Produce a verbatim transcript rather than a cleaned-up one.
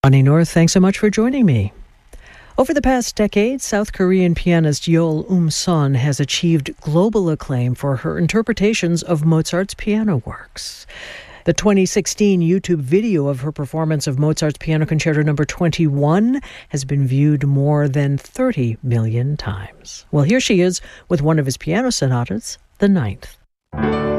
Connie North, thanks so much for joining me. Over the past decade, South Korean pianist Yeol Um-son has achieved global acclaim for her interpretations of Mozart's piano works. The twenty sixteen YouTube video of her performance of Mozart's Piano Concerto number twenty-one has been viewed more than thirty million times. Well, here she is with one of his piano sonatas, the ninth.